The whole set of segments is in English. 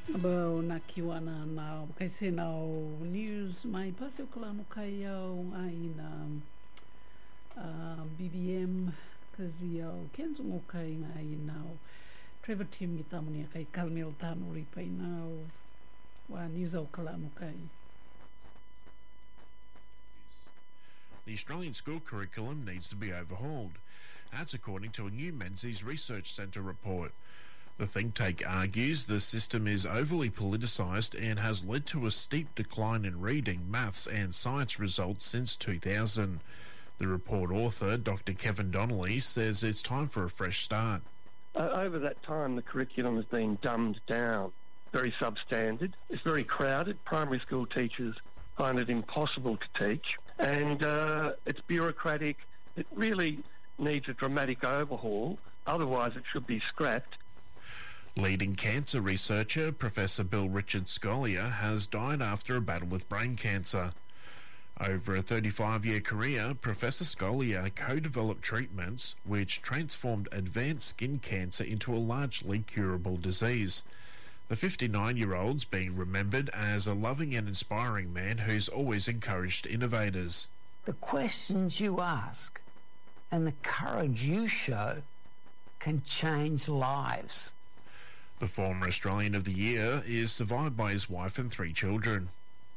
Ba na kiwana na kai se na news mai pase o kala no kai au ai na BBM kazi au kenzo mo kai ngai na Trevor Tim ki tamani kai Kalmel tano ripai na wa news o kala no kai. The Australian school curriculum needs to be overhauled. That's according to a new Menzies Research Centre report. The think tank argues the system is overly politicised and has led to a steep decline in reading, maths and science results since 2000. The report author, Dr Kevin Donnelly, says it's time for a fresh start. Over that time, the curriculum has been dumbed down, very substandard. It's very crowded. Primary school teachers find it impossible to teach, and it's bureaucratic. It really needs a dramatic overhaul, otherwise it should be scrapped. Leading cancer researcher Professor Bill Richard Scolia has died after a battle with brain cancer. Over a 35-year career, Professor Scolia co-developed treatments which transformed advanced skin cancer into a largely curable disease. The 59-year-old's being remembered as a loving and inspiring man who's always encouraged innovators. The questions you ask and the courage you show can change lives. The former Australian of the Year is survived by his wife and 3 children.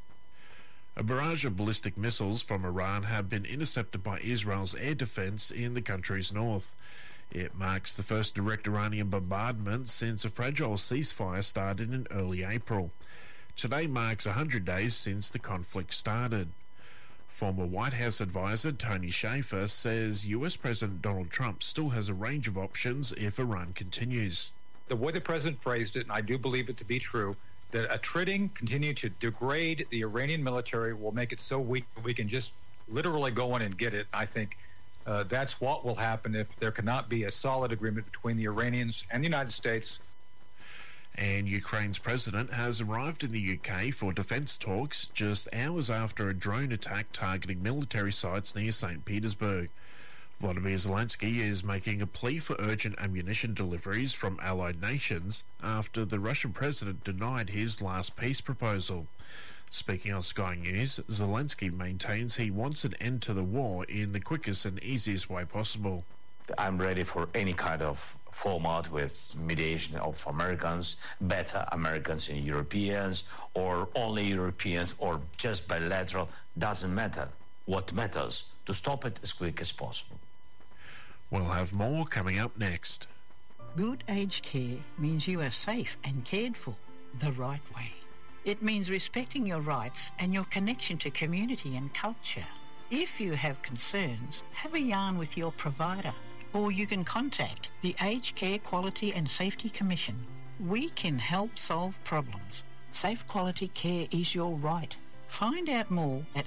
A barrage of ballistic missiles from Iran have been intercepted by Israel's air defence in the country's north. It marks the first direct Iranian bombardment since a fragile ceasefire started in early April. Today marks 100 days since the conflict started. Former White House advisor Tony Shaffer says US President Donald Trump still has a range of options if Iran continues. The way the president phrased it, and I do believe it to be true, that attriting, continue to degrade the Iranian military will make it so weak that we can just literally go in and get it. I think that's what will happen if there cannot be a solid agreement between the Iranians and the United States. And Ukraine's president has arrived in the UK for defence talks just hours after a drone attack targeting military sites near St. Petersburg. Volodymyr Zelensky is making a plea for urgent ammunition deliveries from allied nations after the Russian president denied his last peace proposal. Speaking on Sky News, Zelensky maintains he wants an end to the war in the quickest and easiest way possible. I'm ready for any kind of format with mediation of Americans, better Americans and Europeans, or only Europeans, or just bilateral. Doesn't matter. What matters, to stop it as quick as possible. We'll have more coming up next. Good aged care means you are safe and cared for the right way. It means respecting your rights and your connection to community and culture. If you have concerns, have a yarn with your provider, or you can contact the Aged Care Quality and Safety Commission. We can help solve problems. Safe quality care is your right. Find out more at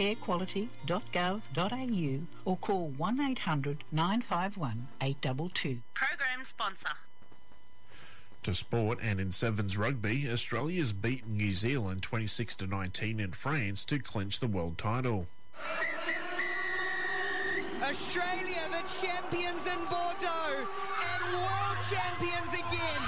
agecarequality.gov.au or call 1800 951 822. Program sponsor. To sport, and in Sevens rugby, Australia's beaten New Zealand 26-19 in France to clinch the world title. Australia, the champions in Bordeaux, and world champions again.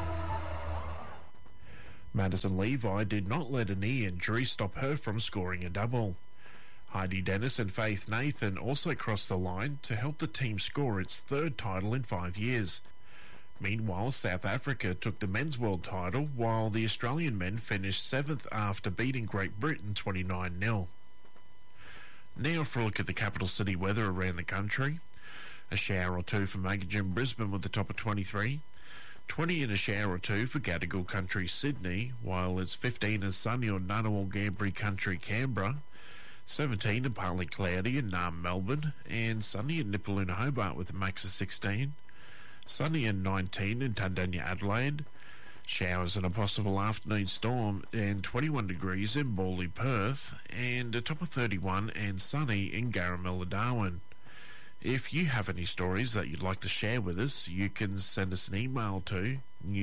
Madison Levi did not let a knee injury stop her from scoring a double. Heidi Dennis and Faith Nathan also crossed the line to help the team score its 3rd title in 5 years. Meanwhile, South Africa took the men's world title, while the Australian men finished 7th after beating Great Britain 29-0. Now for a look at the capital city weather around the country. A shower or two for Maggagin, Brisbane with a top of 23. 20 and a shower or two for Gadigal Country, Sydney, while it's 15 and sunny on Ngunnawal, Gambri Country, Canberra. 17 and partly cloudy in Naarm, Melbourne, and sunny in Nipaluna, Hobart with a max of 16. Sunny and 19 in Tundanya, Adelaide. Showers and a possible afternoon storm, and 21 degrees in Bawley, Perth, and a top of 31 and sunny in Garamilla, Darwin. If you have any stories that you'd like to share with us, you can send us an email to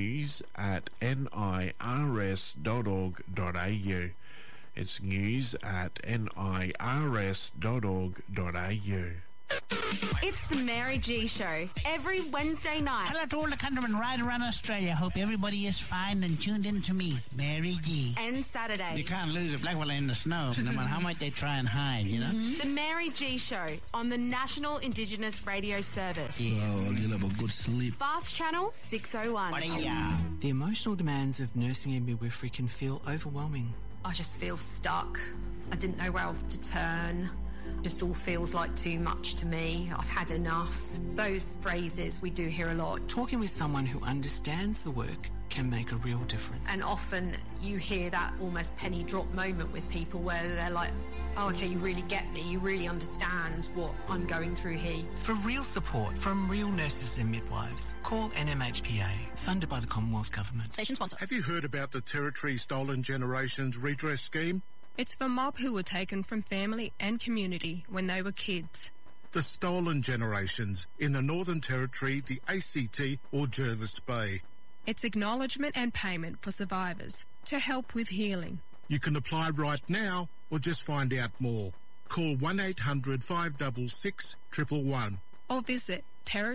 news@nirs.org.au. It's news@nirs.org.au. It's the Mary G Show every Wednesday night. Hello to all the countrymen right around Australia. Hope everybody is fine and tuned in to me, Mary G. And Saturday. You can't lose a black fella in the snow, no matter how much they try and hide, you know? The Mary G Show on the National Indigenous Radio Service. Yeah, well, you'll have a good sleep. Fast Channel 601. The emotional demands of nursing and midwifery can feel overwhelming. I just feel stuck. I didn't know where else to turn. Just all feels like too much to me. I've had enough. Those phrases we do hear a lot. Talking with someone who understands the work can make a real difference. And often you hear that almost penny drop moment with people where they're like, oh, okay, you really get me. You really understand what I'm going through here. For real support from real nurses and midwives, call NMHPA, funded by the Commonwealth Government. Station sponsor. Have you heard about the Territory Stolen Generations Redress Scheme? It's for mob who were taken from family and community when they were kids. The stolen generations in the Northern Territory, the ACT or Jervis Bay. It's acknowledgement and payment for survivors to help with healing. You can apply right now or just find out more. Call 1-800-566 111. Or visit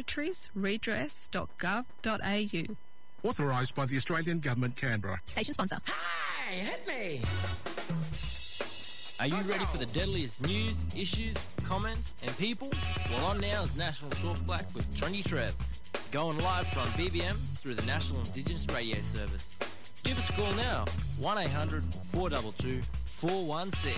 territoriesredress.gov.au. Authorised by the Australian Government, Canberra. Station sponsor. Hi, hit me. Are you ready for the deadliest news, issues, comments and people? Well, on now is National Talk Black with Trendy Trev. Going live from BBM through the National Indigenous Radio Service. Give us a call now, 1-800-422-416.